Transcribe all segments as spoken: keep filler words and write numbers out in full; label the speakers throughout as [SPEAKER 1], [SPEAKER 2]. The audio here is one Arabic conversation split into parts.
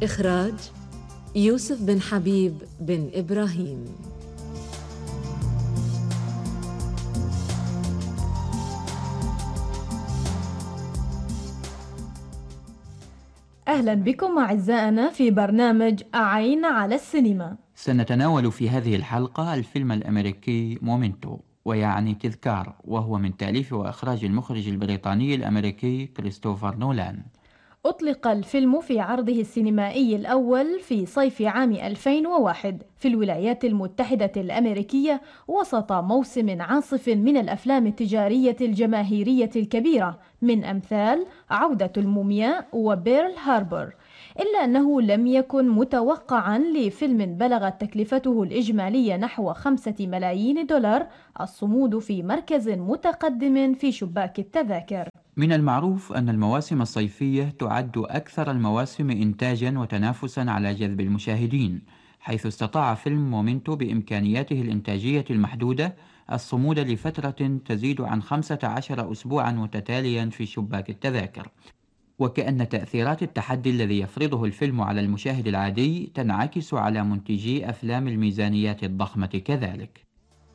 [SPEAKER 1] إخراج يوسف بن حبيب بن إبراهيم.
[SPEAKER 2] أهلا بكم أعزائنا في برنامج عين على السينما.
[SPEAKER 3] سنتناول في هذه الحلقة الفيلم الأمريكي مومنتو، ويعني تذكار، وهو من تأليف وإخراج المخرج البريطاني الأمريكي كريستوفر نولان.
[SPEAKER 2] أطلق الفيلم في عرضه السينمائي الأول في صيف عام ألفين وواحد في الولايات المتحدة الأمريكية وسط موسم عاصف من الأفلام التجارية الجماهيرية الكبيرة من أمثال عودة المومياء وبيرل هاربور، إلا أنه لم يكن متوقعا لفيلم بلغت تكلفته الإجمالية نحو خمسة ملايين دولار الصمود في مركز متقدم في شباك التذاكر.
[SPEAKER 3] من المعروف أن المواسم الصيفية تعد أكثر المواسم إنتاجا وتنافسا على جذب المشاهدين، حيث استطاع فيلم مومنتو بإمكانياته الإنتاجية المحدودة الصمود لفترة تزيد عن خمسة عشر أسبوعا متتاليا في شباك التذاكر، وكأن تأثيرات التحدي الذي يفرضه الفيلم على المشاهد العادي تنعكس على منتجي أفلام الميزانيات الضخمة كذلك.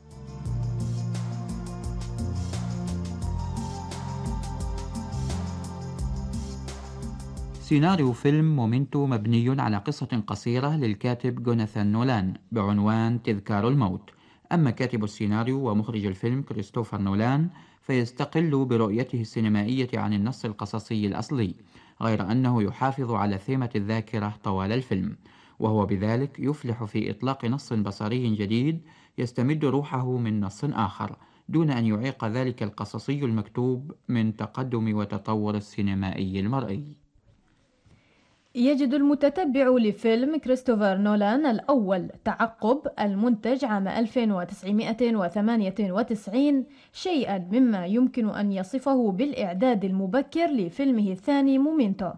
[SPEAKER 3] سيناريو فيلم مومنتو مبني على قصة قصيرة للكاتب جوناثان نولان بعنوان تذكار الموت، أما كاتب السيناريو ومخرج الفيلم كريستوفر نولان فيستقل برؤيته السينمائية عن النص القصصي الأصلي، غير أنه يحافظ على ثيمة الذاكرة طوال الفيلم، وهو بذلك يفلح في إطلاق نص بصري جديد يستمد روحه من نص آخر، دون أن يعيق ذلك القصصي المكتوب من تقدم وتطور السينمائي المرئي.
[SPEAKER 2] يجد المتتبع لفيلم كريستوفر نولان الأول تعقب المنتج عام ألف وتسعمائة وثمانية وتسعين شيئا مما يمكن أن يصفه بالإعداد المبكر لفيلمه الثاني مومنتو.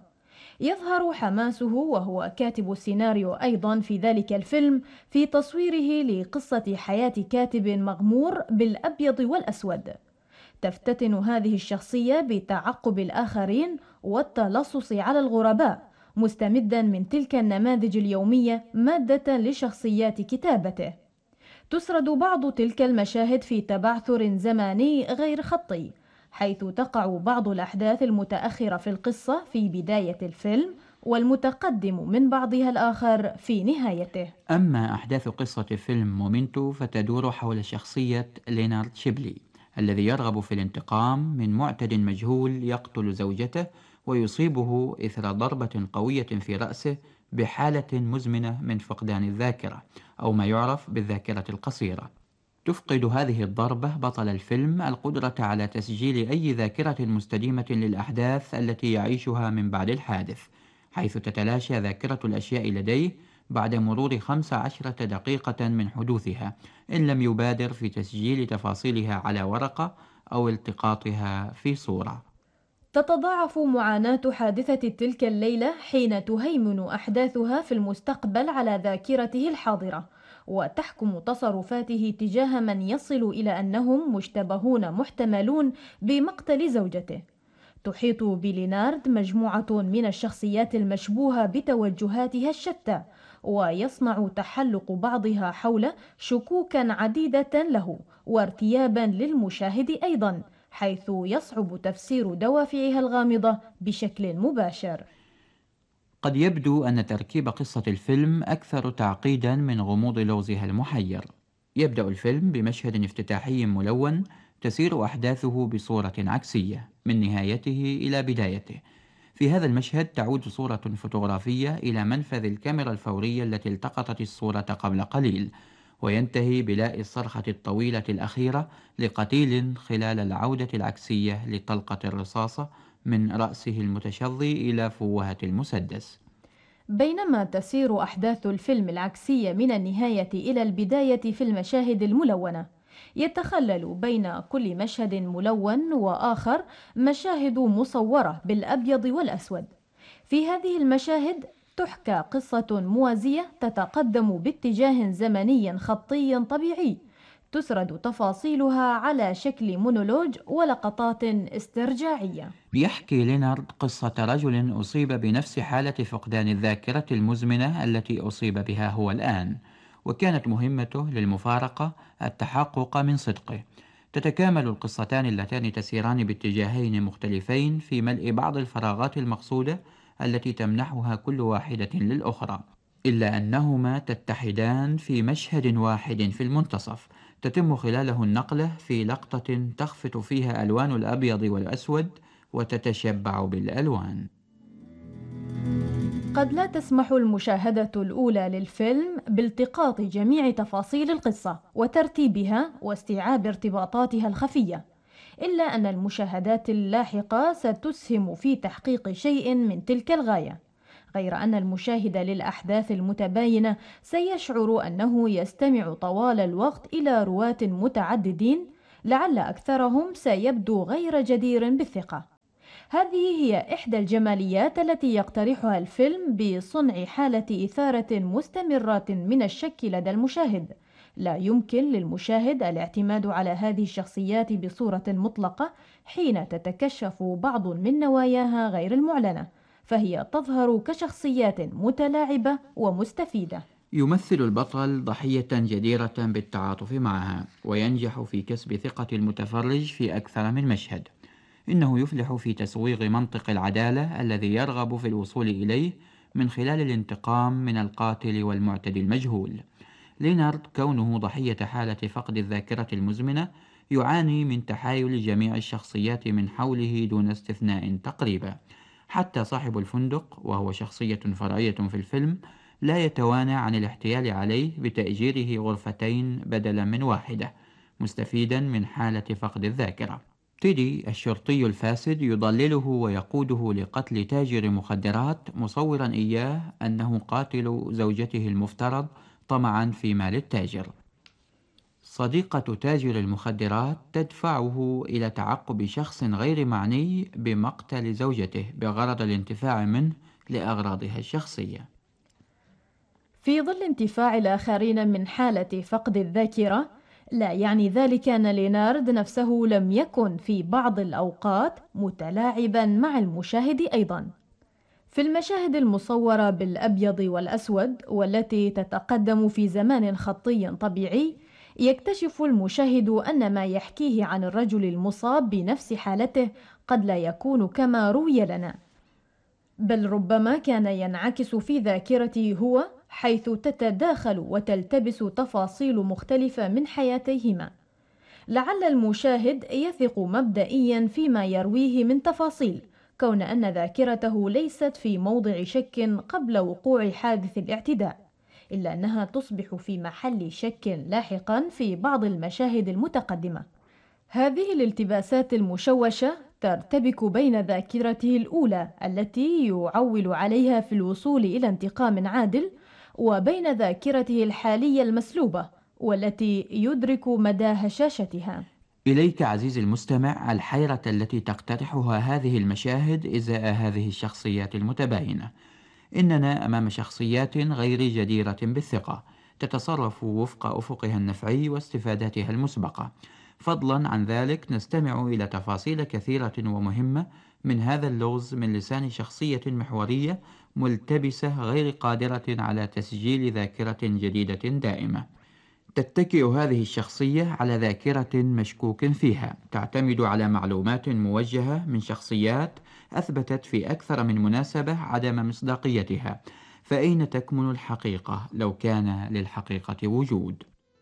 [SPEAKER 2] يظهر حماسه وهو كاتب السيناريو أيضا في ذلك الفيلم في تصويره لقصة حياة كاتب مغمور بالأبيض والأسود. تفتتن هذه الشخصية بتعقب الآخرين والتلصص على الغرباء، مستمدا من تلك النماذج اليومية مادة لشخصيات كتابته. تسرد بعض تلك المشاهد في تبعثر زماني غير خطي، حيث تقع بعض الأحداث المتأخرة في القصة في بداية الفيلم والمتقدم من بعضها الآخر في نهايته.
[SPEAKER 3] أما أحداث قصة فيلم مومنتو فتدور حول شخصية لينارد شيبلي الذي يرغب في الانتقام من معتد مجهول يقتل زوجته ويصيبه إثر ضربة قوية في رأسه بحالة مزمنة من فقدان الذاكرة، أو ما يعرف بالذاكرة القصيرة. تفقد هذه الضربة بطل الفيلم القدرة على تسجيل أي ذاكرة مستديمة للأحداث التي يعيشها من بعد الحادث، حيث تتلاشى ذاكرة الأشياء لديه بعد مرور خمس عشرة دقيقة من حدوثها، إن لم يبادر في تسجيل تفاصيلها على ورقة أو التقاطها في صورة.
[SPEAKER 2] تتضاعف معاناة حادثة تلك الليلة حين تهيمن أحداثها في المستقبل على ذاكرته الحاضرة، وتحكم تصرفاته تجاه من يصل إلى أنهم مشتبهون محتملون بمقتل زوجته. تحيط بلينارد مجموعة من الشخصيات المشبوهة بتوجهاتها الشتى، ويصنع تحلق بعضها حول شكوكا عديدة له وارتيابا للمشاهد أيضا، حيث يصعب تفسير دوافعها الغامضة بشكل مباشر.
[SPEAKER 3] قد يبدو أن تركيب قصة الفيلم أكثر تعقيدا من غموض لغزها المحير. يبدأ الفيلم بمشهد افتتاحي ملون تسير أحداثه بصورة عكسية من نهايته إلى بدايته. في هذا المشهد تعود صورة فوتوغرافية إلى منفذ الكاميرا الفورية التي التقطت الصورة قبل قليل، وينتهي بلاء الصرخة الطويلة الأخيرة لقتيل خلال العودة العكسية لطلقة الرصاصة من رأسه المتشظي إلى فوهة المسدس.
[SPEAKER 2] بينما تسير أحداث الفيلم العكسية من النهاية إلى البداية في المشاهد الملونة، يتخلل بين كل مشهد ملون وآخر مشاهد مصورة بالأبيض والأسود. في هذه المشاهد تحكى قصة موازية تتقدم باتجاه زمني خطي طبيعي، تسرد تفاصيلها على شكل مونولوج ولقطات استرجاعية.
[SPEAKER 3] يحكي لينارد قصة رجل أصيب بنفس حالة فقدان الذاكرة المزمنة التي أصيب بها هو الآن، وكانت مهمته للمفارقة التحقق من صدقه. تتكامل القصتان اللتان تسيران باتجاهين مختلفين في ملء بعض الفراغات المقصودة التي تمنحها كل واحدة للأخرى، إلا أنهما تتحدان في مشهد واحد في المنتصف، تتم خلاله النقلة في لقطة تخفت فيها ألوان الأبيض والأسود وتتشبع بالألوان.
[SPEAKER 2] قد لا تسمح المشاهدة الأولى للفيلم بالتقاط جميع تفاصيل القصة وترتيبها واستيعاب ارتباطاتها الخفية، إلا أن المشاهدات اللاحقة ستسهم في تحقيق شيء من تلك الغاية، غير أن المشاهد للأحداث المتباينة سيشعر أنه يستمع طوال الوقت إلى رواة متعددين، لعل أكثرهم سيبدو غير جدير بالثقة. هذه هي إحدى الجماليات التي يقترحها الفيلم بصنع حالة إثارة مستمرة من الشك لدى المشاهد. لا يمكن للمشاهد الاعتماد على هذه الشخصيات بصورة مطلقة حين تتكشف بعض من نواياها غير المعلنة، فهي تظهر كشخصيات متلاعبة ومستفيدة.
[SPEAKER 3] يمثل البطل ضحية جديرة بالتعاطف معها، وينجح في كسب ثقة المتفرج في أكثر من مشهد. إنه يفلح في تسويغ منطق العدالة الذي يرغب في الوصول إليه من خلال الانتقام من القاتل والمعتدي المجهول. لينارد كونه ضحية حالة فقد الذاكرة المزمنة يعاني من تحايل جميع الشخصيات من حوله دون استثناء تقريبا. حتى صاحب الفندق وهو شخصية فرعية في الفيلم لا يتوانى عن الاحتيال عليه بتأجيره غرفتين بدلا من واحدة، مستفيدا من حالة فقد الذاكرة. تيدي الشرطي الفاسد يضلله ويقوده لقتل تاجر مخدرات، مصورا إياه أنه قاتل زوجته المفترض طمعا في مال التاجر. صديقة تاجر المخدرات تدفعه إلى تعقب شخص غير معني بمقتل زوجته بغرض الانتفاع منه لأغراضها الشخصية.
[SPEAKER 2] في ظل انتفاع الآخرين من حالة فقد الذاكرة، لا يعني ذلك أن لينارد نفسه لم يكن في بعض الأوقات متلاعبا مع المشاهد أيضا. في المشاهد المصورة بالأبيض والأسود والتي تتقدم في زمان خطي طبيعي، يكتشف المشاهد أن ما يحكيه عن الرجل المصاب بنفس حالته قد لا يكون كما روي لنا، بل ربما كان ينعكس في ذاكرته هو، حيث تتداخل وتلتبس تفاصيل مختلفة من حياتيهما. لعل المشاهد يثق مبدئيا فيما يرويه من تفاصيل، كون أن ذاكرته ليست في موضع شك قبل وقوع حادث الاعتداء، إلا أنها تصبح في محل شك لاحقا في بعض المشاهد المتقدمة. هذه الالتباسات المشوشة ترتبك بين ذاكرته الأولى التي يعول عليها في الوصول إلى انتقام عادل، وبين ذاكرته الحالية المسلوبة والتي يدرك مدى هشاشتها.
[SPEAKER 3] إليك عزيزي المستمع الحيرة التي تقترحها هذه المشاهد إزاء هذه الشخصيات المتباينة. إننا أمام شخصيات غير جديرة بالثقة، تتصرف وفق أفقها النفعي واستفاداتها المسبقة. فضلا عن ذلك نستمع إلى تفاصيل كثيرة ومهمة من هذا اللغز من لسان شخصية محورية ملتبسة غير قادرة على تسجيل ذاكرة جديدة دائمة. تتكئ هذه الشخصية على ذاكرة مشكوك فيها، تعتمد على معلومات موجهة من شخصيات أثبتت في أكثر من مناسبة عدم مصداقيتها. فأين تكمن الحقيقة لو كان للحقيقة وجود؟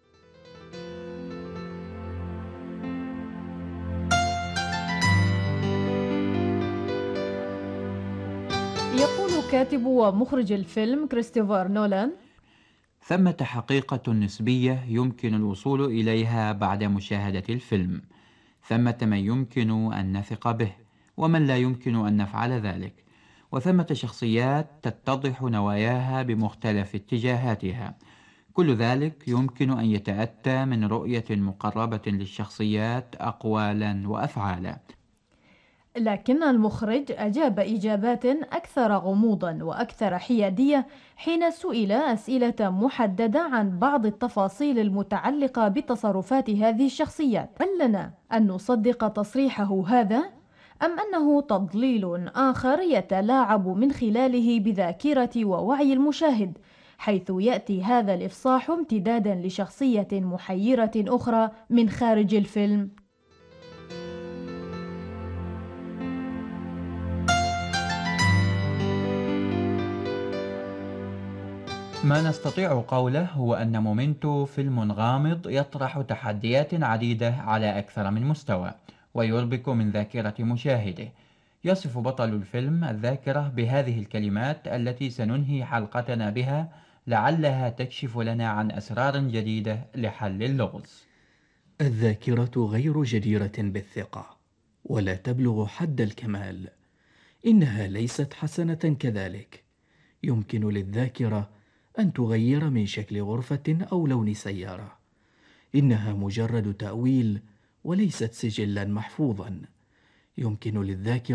[SPEAKER 2] يقول كاتب ومخرج الفيلم كريستوفر نولان:
[SPEAKER 3] ثمة حقيقة نسبية يمكن الوصول إليها بعد مشاهدة الفيلم. ثمة من يمكن أن نثق به ومن لا يمكن أن نفعل ذلك، وثمة شخصيات تتضح نواياها بمختلف اتجاهاتها. كل ذلك يمكن أن يتأتى من رؤية مقربة للشخصيات أقوالا وأفعالا.
[SPEAKER 2] لكن المخرج أجاب إجابات أكثر غموضا وأكثر حيادية حين سئل أسئلة محددة عن بعض التفاصيل المتعلقة بتصرفات هذه الشخصيات. هل لنا أن نصدق تصريحه هذا؟ أم أنه تضليل آخر يتلاعب من خلاله بذاكرة ووعي المشاهد، حيث يأتي هذا الإفصاح امتدادا لشخصية محيرة أخرى من خارج الفيلم؟
[SPEAKER 3] ما نستطيع قوله هو أن مومنتو فيلم غامض يطرح تحديات عديدة على أكثر من مستوى، ويربك من ذاكرة مشاهده. يصف بطل الفيلم الذاكرة بهذه الكلمات التي سننهي حلقتنا بها، لعلها تكشف لنا عن أسرار جديدة لحل اللغز.
[SPEAKER 4] الذاكرة غير جديرة بالثقة، ولا تبلغ حد الكمال. إنها ليست حسنة كذلك. يمكن للذاكرة أن تغير من شكل غرفة أو لون سيارة. إنها مجرد تأويل وليست سجلا محفوظا. يمكن للذاكرة